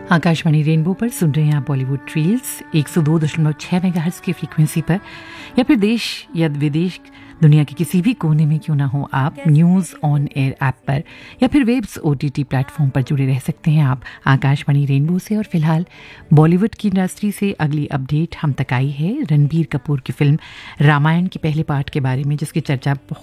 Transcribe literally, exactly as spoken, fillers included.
Akashvani rainbow पर सुन रहे हैं आप बॉलीवुड ट्रील्स एक सौ दो दशमलव छह मेगाहर्ट्ज की फ्रीक्वेंसी पर, या फिर देश या विदेश दुनिया के किसी भी कोने में क्यों ना हो, आप न्यूज़ ऑन एयर ऐप पर या फिर वेब्स ओटीटी प्लेटफॉर्म पर जुड़े रह सकते हैं आप आकाशवाणी रेनबो से। और फिलहाल बॉलीवुड की इंडस्ट्री से अगली अपडेट हम तक आई है रणबीर कपूर की फिल्म रामायण के पहले पार्ट के बारे में, जिसकी चर्चा